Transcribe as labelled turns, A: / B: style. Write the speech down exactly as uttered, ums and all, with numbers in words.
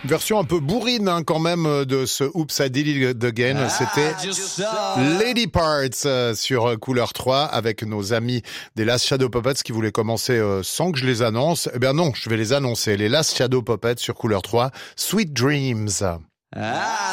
A: Version un peu bourrine hein, quand même de ce Oops I Did It Again. Ah, c'était Lady Parts euh, sur Couleur trois avec nos amis des Last Shadow Puppets qui voulaient commencer euh, sans que je les annonce. Eh bien non, je vais les annoncer. Les Last Shadow Puppets sur Couleur trois, Sweet Dreams. Ah.